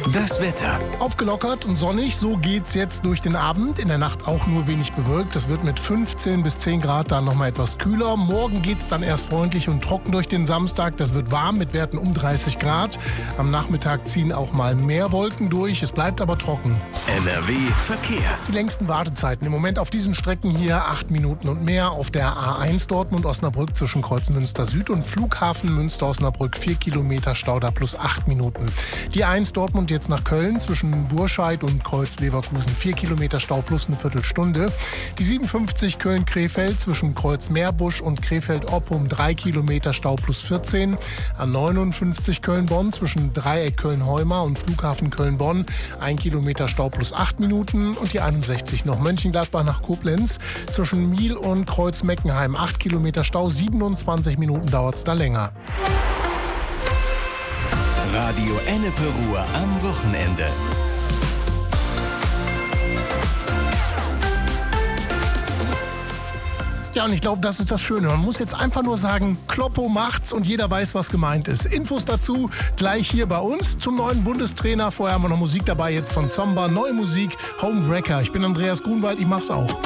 Das Wetter. Aufgelockert und sonnig, so geht's jetzt durch den Abend. In der Nacht auch nur wenig bewölkt. Es wird mit 15 bis 10 Grad dann nochmal etwas kühler. Morgen geht's dann erst freundlich und trocken durch den Samstag. Das wird warm mit Werten um 30 Grad. Am Nachmittag ziehen auch mal mehr Wolken durch. Es bleibt aber trocken. NRW Verkehr. Die längsten Wartezeiten im Moment auf diesen Strecken hier 8 Minuten und mehr. Auf der A1 Dortmund-Osnabrück zwischen Kreuzmünster Süd und Flughafen Münster-Osnabrück 4 Kilometer Stau, da plus 8 Minuten. Die A1 Dortmund jetzt nach Köln zwischen Burscheid und Kreuz-Leverkusen 4 Kilometer Stau plus eine Viertelstunde. Die 57 Köln-Krefeld zwischen Kreuz-Meerbusch und Krefeld-Oppum 3 Kilometer Stau plus 14. A59 Köln-Bonn zwischen Dreieck Köln-Heumar und Flughafen Köln-Bonn 1 Kilometer Stau plus 8 Minuten. Und die 61 noch Mönchengladbach nach Koblenz zwischen Miel und Kreuz-Meckenheim 8 Kilometer Stau, 27 Minuten dauert es da länger. Radio Ennepe Ruhr am Wochenende. Ja, und ich glaube, das ist das Schöne. Man muss jetzt einfach nur sagen, Kloppo macht's und jeder weiß, was gemeint ist. Infos dazu gleich hier bei uns zum neuen Bundestrainer. Vorher haben wir noch Musik dabei, jetzt von Somba. Neue Musik, Homewrecker. Ich bin Andreas Grunwald, ich mach's auch.